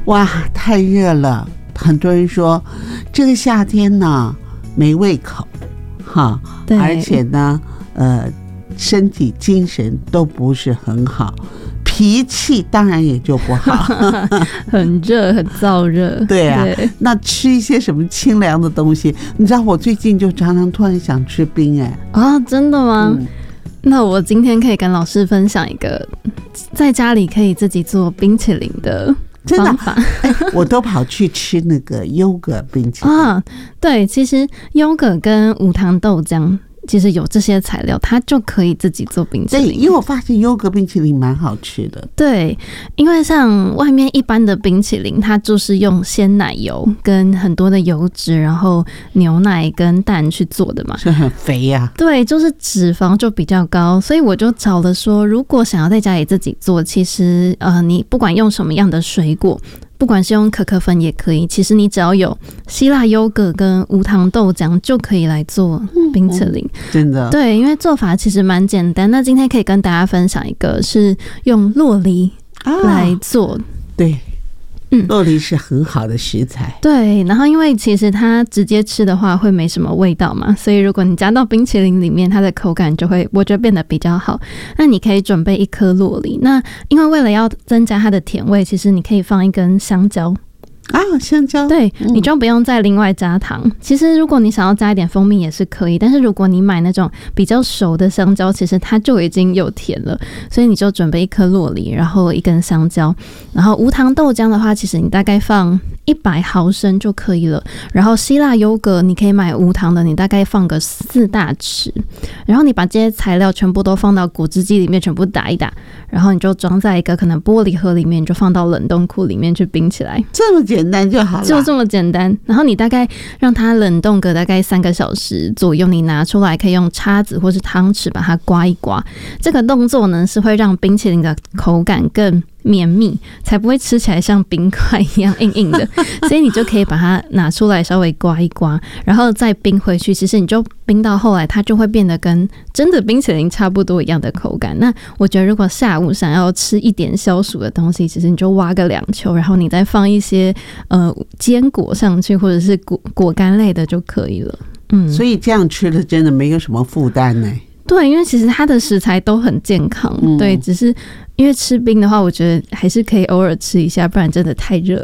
哇，太热了，很多人说这个夏天呢没胃口哈，而且呢身体精神都不是很好，脾气当然也就不好很热，很燥热。 对啊，那吃一些什么清凉的东西？你知道我最近就常常突然想吃冰真的吗？那我今天可以跟老师分享一个在家里可以自己做冰淇淋的方法。 我都跑去吃那个优格冰淇淋对，其实优格跟无糖豆浆其实有这些材料，它就可以自己做冰淇淋。 对，因为我发现优格冰淇淋蛮好吃的。 对，因为像外面一般的冰淇淋，它就是用鲜奶油跟很多的油脂，然后牛奶跟蛋去做的嘛， 是很肥啊。 对，就是脂肪就比较高，所以我就找了说，如果想要在家里自己做，其实你不管用什么样的水果，不管是用可可粉也可以，其实你只要有希腊优格跟无糖豆浆就可以来做冰淇淋。 真的。 对，因为做法其实蛮简单。那今天可以跟大家分享一个是用酪梨来做。 对，酪梨是很好的食材。 对，然后因为其实它直接吃的话会没什么味道嘛，所以如果你加到冰淇淋里面，它的口感就会我觉得变得比较好。那你可以准备1颗酪梨，那因为为了要增加它的甜味，其实你可以放1根香蕉。 香蕉。 对，你就不用再另外加糖。其实如果你想要加一点蜂蜜也是可以，但是如果你买那种比较熟的香蕉，其实它就已经有甜了，所以你就准备1颗酪梨，然后1根香蕉，然后无糖豆浆的话，其实你大概放100毫升就可以了。然后希腊优格你可以买无糖的，你大概放个4大匙，然后你把这些材料全部都放到果汁机里面，全部打一打，然后你就装在一个可能玻璃盒里面，你就放到冷冻库里面去冰起来。 这么简单就好了， 就这么简单。然后你大概让它冷冻个大概3个小时左右，你拿出来可以用叉子或是汤匙把它刮一刮。这个动作呢是会让冰淇淋的口感更绵密，才不会吃起来像冰块一样硬硬的。所以你就可以把它拿出来稍微刮一刮，然后再冰回去。其实你就冰到后来，它就会变得跟真的冰淇淋差不多一样的口感。那我觉得如果下午想要吃一点消暑的东西，其实你就挖个2球，然后你再放一些坚果上去，或者是果干类的就可以了。 所以这样吃的真的没有什么负担呢。 对，因为其实它的食材都很健康，对，只是因为吃冰的话，我觉得还是可以偶尔吃一下，不然真的太热。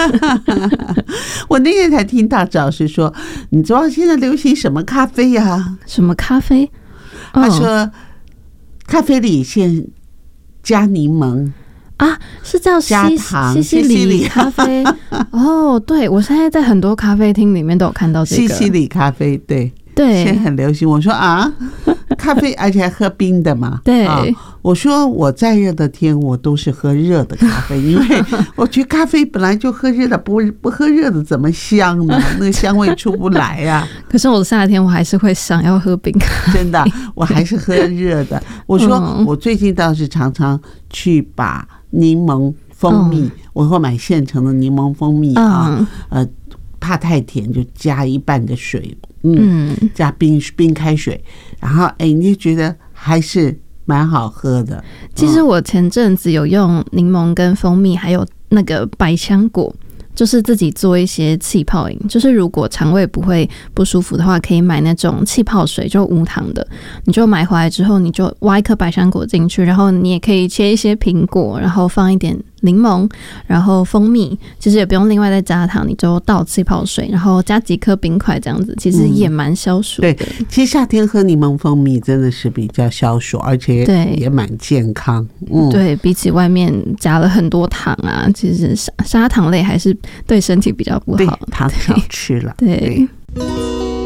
我那天才听大老师说，你知道现在流行什么咖啡啊？ 什么咖啡？ 他说咖啡里先加柠檬是叫西西里咖啡。对，我现在在很多咖啡厅里面都有看到这个西西里咖啡。对，现在很流行。我说咖啡而且还喝冰的嘛。 对， 我说我再热的天我都是喝热的咖啡，因为我觉得咖啡本来就喝热的，不喝热的怎么香呢？那个香味出不来啊。 可是我夏天我还是会想要喝冰咖啡。 真的，我还是喝热的。我说我最近倒是常去把柠檬蜂蜜，我会买现成的柠檬蜂蜜怕太甜就加1半的水，加冰开水，然后你就觉得还是蛮好喝的。 其实我前阵子有用柠檬跟蜂蜜还有那个百香果，就是自己做一些气泡饮，就是如果肠胃不舒服的话，可以买那种气泡水，就无糖的。你就买回来之后，你就挖1颗百香果进去，然后你也可以切一些苹果，然后放一点柠檬，然后蜂蜜，其实也不用另外再加糖，你就倒气泡水，然后加几颗冰块这样子，其实也蛮消暑的。 对，其实夏天喝柠檬蜂蜜真的是比较消暑，而且也蛮健康。 对，比起外面加了很多糖啊，其实砂糖类还是对身体比较不好。 对，糖少吃了。 对。